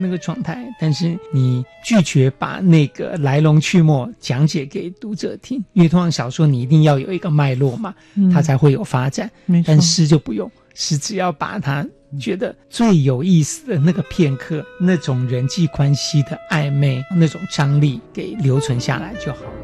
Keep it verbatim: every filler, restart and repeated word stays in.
那个状态，但是你拒绝把那个来龙去脉讲解给读者听，因为通常小说你一定要有一个脉络嘛，嗯、它才会有发展。但诗就不用，诗只要把它觉得最有意思的那个片刻，那种人际关系的暧昧，那种张力给留存下来就好了。